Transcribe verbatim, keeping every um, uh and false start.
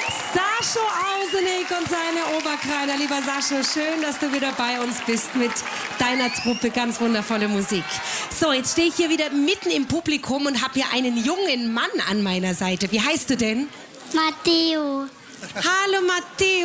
Sascho Ausenig und seine Oberkreiner. Lieber Sascho, schön, dass du wieder bei uns bist mit deiner Truppe. Ganz wundervolle Musik. So, jetzt stehe ich hier wieder mitten im Publikum und habe hier einen jungen Mann an meiner Seite. Wie heißt du denn? Matteo. Hallo Matteo.